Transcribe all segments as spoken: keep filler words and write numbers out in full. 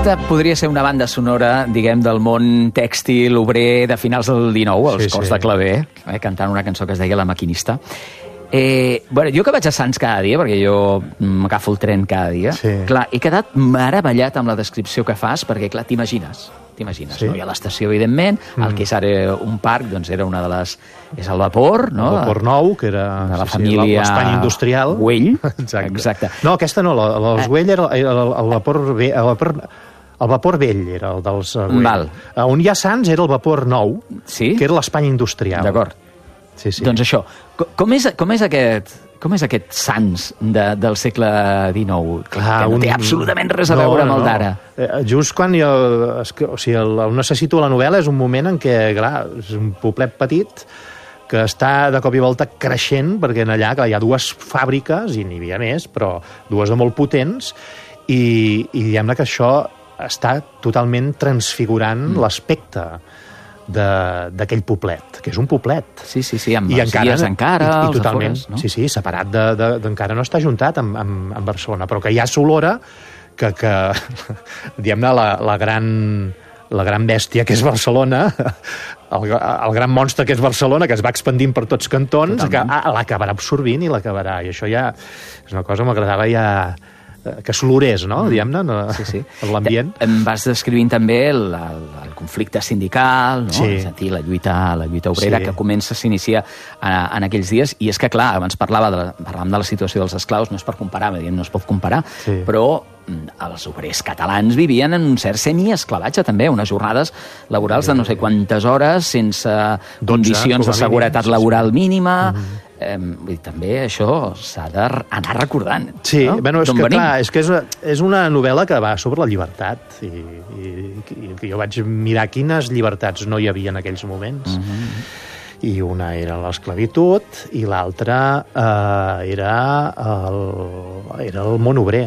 Aquesta podria ser una banda sonora, diguem, del món tèxtil, obrer de finals del dinou, els sí, cors sí. de claver, eh, cantant una cançó que es deia La maquinista. Eh, bueno, jo que vaig a Sants cada dia, perquè jo m'agafo el tren cada dia, sí. clar, he quedat meravellat amb la descripció que fas, perquè, clar, t'imagines, t'imagines, sí. no? Hi ha l'estació, evidentment, mm. el que és ara un parc, doncs era una de les... és el vapor, no? El vapor nou, que era... de la sí, família... Sí, l'Espanya industrial. Güell. Exacte. Exacte. No, aquesta no, els Güell era el, el, el vapor... El vapor El vapor vell era el dels... Val. On hi ha Sants era el vapor nou, sí? que era l'Espanya industrial. D'acord. Sí, sí. Doncs això, com és, com és aquest... Com és aquest Sants de, del segle dinou? Clar, que no un... té absolutament res a veure no, amb el no. d'ara. Eh, just quan jo... O sigui, el, el necessito la novel·la és un moment en què, clar, és un poblet petit que està de cop i volta creixent, perquè en allà clar, hi ha dues fàbriques, i n'hi havia més, però dues de molt potents, i, i diguem-ne que això està totalment transfigurant mm. l'aspecte d'aquell poblet, que és un poblet. Sí, sí, sí, amb I encara, encara i, i totalment, afores, no? Sí, sí, separat de, de, de, encara no està ajuntat amb, amb, amb Barcelona, però que hi ha Solora, que, que diguem-ne, la, la gran la gran bèstia que és Barcelona, el, el gran monstre que és Barcelona, que es va expandint per tots cantons, totalment. Que ah, l'acabarà absorbint i l'acabarà, i això ja és una cosa que m'agradava ja que s'olorés, no? Diguem-ne, no? Sí, sí. Per l'ambient. Em vas descrivint també el, el, el conflicte sindical, no? Sí. És a dir, la lluita, la lluita obrera sí. que comença, s'inicia en aquells dies, i és que, clar, abans parlava de la, parlàvem de la situació dels esclaus, no és per comparar, diguem, no es pot comparar, sí. però els obrers catalans vivien en un cert semi-esclavatge, també, unes jornades laborals de no sé quantes hores, sense condicions de seguretat laboral mínima, mm-hmm. eh, i també això s'ha d'anar recordant. Sí, no? bueno, és que clar, és que és, és una novel·la que va sobre la llibertat, i, i, i jo vaig mirar quines llibertats no hi havia en aquells moments. Mm-hmm. I una era l'esclavitud i l'altra eh, era, el, era el món obrer.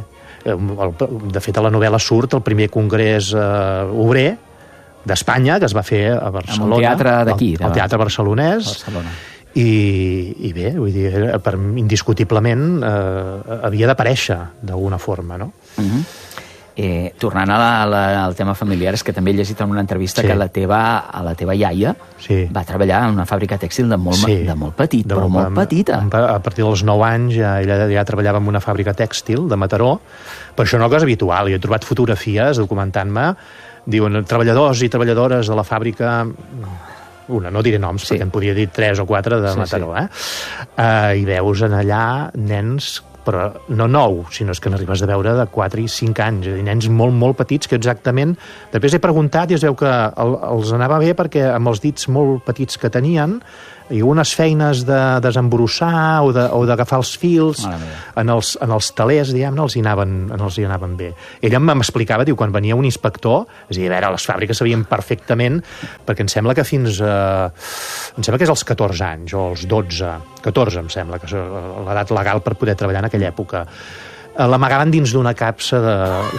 De fet, a la novel·la surt el primer congrés eh, obrer d'Espanya, que es va fer a Barcelona. En un teatre d'aquí. El, el teatre barcelonès. Barcelona. I, i bé, vull dir, per, indiscutiblement eh, havia d'aparèixer d'alguna forma, no? Uh-huh. Eh, tornant a la, a la, al tema familiar, és que també he llegit en una entrevista sí. que la teva, a la teva iaia sí. va treballar en una fàbrica tèxtil de molt, sí. de molt petit, de però molt, molt petita. A partir dels nou anys ja, ella ja treballava en una fàbrica tèxtil de Mataró, però això no és cosa habitual. Jo he trobat fotografies documentant-me, diuen treballadors i treballadores de la fàbrica... Una, no diré noms, sí. perquè em podia dir tres o quatre de sí, Mataró, sí. eh? Uh, I veus en allà nens, però no nou, sinó és que n'arribes a veure de quatre i cinc anys, i nens molt, molt petits que exactament... Després he preguntat i es veu que el, els anava bé perquè amb els dits molt petits que tenien i unes feines de desembrossar o d'agafar els fils en els, en els talers, diguem-ne, els hi anaven, els hi anaven bé. Ella m'explicava, diu, quan venia un inspector, és a dir, a veure, les fàbriques sabien perfectament, perquè em sembla que fins a... em sembla que és als catorze anys, o als dotze, catorze em sembla, que és l'edat legal per poder treballar en aquella època. L'amagaven dins d'una capsa de...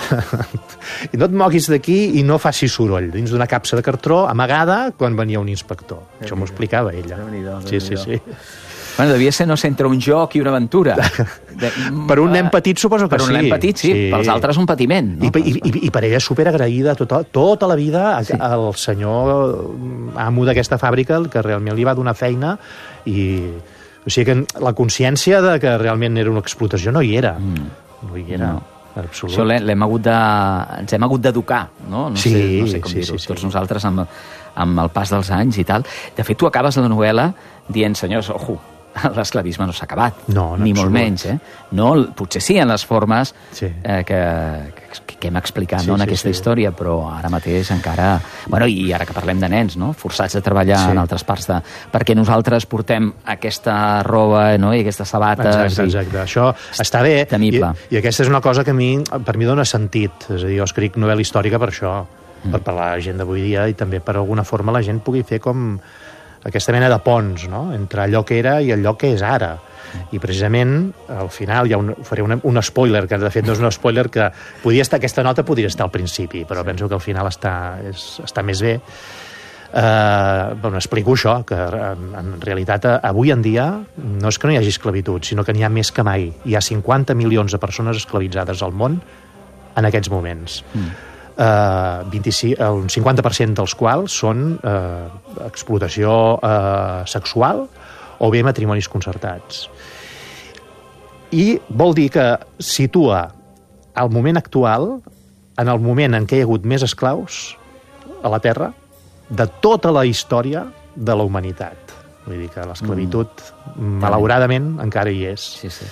I no et moguis d'aquí i no facis soroll. Dins d'una capsa de cartró, amagada, quan venia un inspector. Déu Això m'ho explicava ella. Déu sí, sí, sí. Bueno, devia ser, no sé, entre un joc i una aventura. De... Per un nen petit suposo que sí. Per un nen petit, sí. sí. Pels altres un patiment. No? I, i, i, I per ella superagraïda tota, tota la vida sí. al senyor amo d'aquesta fàbrica, que realment li va donar feina i... O sigui que la consciència de que realment era una explotació no hi era. Mm. No hi era, no. Absolut. Això l'hem hagut de... ens hem hagut d'educar, no? No, sí, sé, no sé com sí, dir-ho. sí, sí. Tots nosaltres amb, amb el pas dels anys i tal. De fet, tu acabes la novel·la dient, senyors, ojo, l'esclavisme no s'ha acabat. No, no, ni absolut. molt menys, eh? No, potser sí en les formes sí. eh, que, que, que hem explicat sí, no, en sí, aquesta sí. història, però ara mateix encara... Bueno, i ara que parlem de nens, no? Forçats a treballar sí. en altres parts de... Perquè nosaltres portem aquesta roba, no? I aquestes sabates... Exacte, exacte. I... Això està bé. Temible. I, I aquesta és una cosa que a mi, per mi dona sentit. És a dir, jo escric novel·la històrica per això, mm. per parlar a la gent d'avui dia i també per alguna forma la gent pugui fer com aquesta mena de ponts, no?, entre allò que era i allò que és ara. I precisament, al final, ja un, faré un, un spoiler, que de fet no és un spoiler, que podia estar, aquesta nota podria estar al principi, però sí. penso que al final està, és, està més bé. Uh, bueno, explico això, que en, en realitat avui en dia no és que no hi hagi esclavitud, sinó que n'hi ha més que mai. Hi ha cinquanta milions de persones esclavitzades al món en aquests moments. Mm. eh, vint-i-cinc, un cinquanta per cent dels quals són eh, explotació eh, sexual o bé matrimonis concertats. I vol dir que situa el moment actual en el moment en què hi ha hagut més esclaus a la Terra de tota la història de la humanitat. Vull dir que l'esclavitud, mm. malauradament, encara hi és. Sí, sí.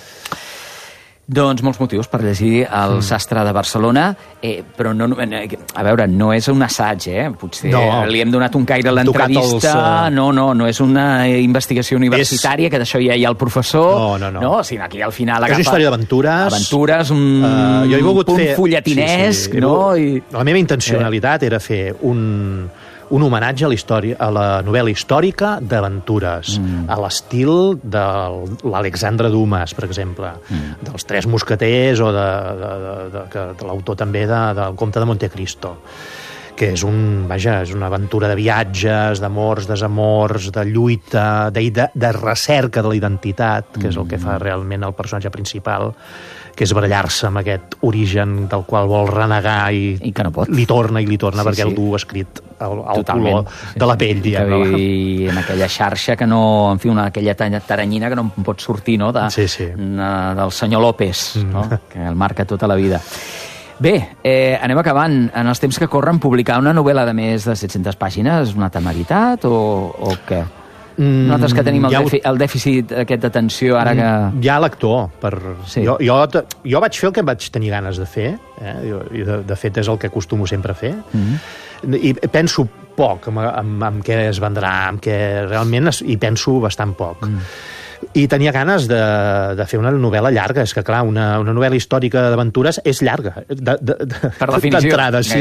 Doncs molts motius per llegir El mm. sastre de Barcelona, eh, però no, a veure, no és un assaig, eh? Potser no. li hem donat un caire a l'entrevista, els, uh... no, no, no és una investigació universitària, és... que d'això ja hi ha el professor, no, no, no. no, sinó aquí al final agafa... És història d'aventures. Aventures, un uh, jo he punt fer... fullatinesc, sí, sí. no? I... La meva intencionalitat eh. era fer un... un homenatge a la, història, a la novel·la històrica d'aventures, mm. a l'estil de l'Alexandre Dumas, per exemple, mm. dels Tres Mosqueters o de, de, de, de, de, de l'autor també de, del Comte de Montecristo, que és un, vaja, és una aventura de viatges, d'amors, desamors, de lluita, de, de, de recerca de la identitat, que és el que fa realment el personatge principal, que és barallar-se amb aquest origen del qual vol renegar i, I que no pot. li torna i li torna sí, perquè sí. el du escrit al, al color sí, de la pell. Sí, diguem, no? I en aquella xarxa que no, en fi, una, aquella taranyina que no pot sortir, no?, de, sí, sí. Na, del senyor López, no? Que el marca tota la vida. Bé, eh, anem acabant. En els temps que corren, publicar una novel·la de més de set-centes pàgines és una temeritat o, o què? Mm, nosaltres que tenim el, ha... defi, el dèficit aquest d'atenció ara que... Hi ha lector. Per... Sí. Jo, jo, jo vaig fer el que vaig tenir ganes de fer, eh? I de, de fet és el que acostumo sempre a fer, mm-hmm. i penso poc en, en, en què es vendrà, en què realment es, hi penso bastant poc. Mm. I tenia ganes de, de fer una novel·la llarga. És que, clar, una, una novel·la històrica d'aventures és llarga. De, de, de, per definició. D'entrada, sí.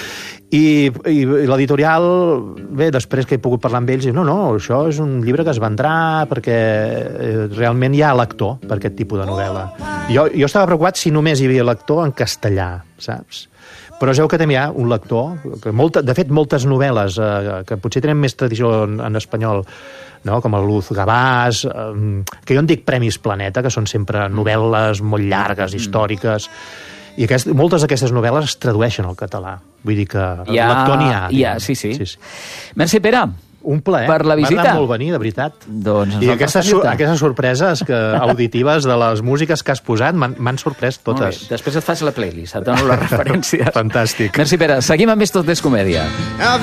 I, i, i l'editorial, bé, després que he pogut parlar amb ells, no, no, això és un llibre que es vendrà perquè realment hi ha lector per aquest tipus de novel·la. Jo, jo estava preocupat si només hi havia lector en castellà, saps? Però es veu que també hi ha un lector, que molta, de fet, moltes novel·les eh, que potser tenen més tradició en, en espanyol, no? Com el Luz Gavàs, eh, que jo en dic Premis Planeta, que són sempre novel·les molt llargues, històriques, i aquest, moltes d'aquestes novel·les es tradueixen al català. Vull dir que el ja, lector n'hi ha. Ja, sí, sí. sí, sí. Merci, Pere. Un plaer. Per la visita. M'ha anat molt venir, de veritat. Doncs I aquestes, aquestes sorpreses que, auditives de les músiques que has posat m'han sorprès totes. Després et faig la playlist, et dono les referències. Fantàstic. Merci, Pere. Seguim amb més Tot és comèdia.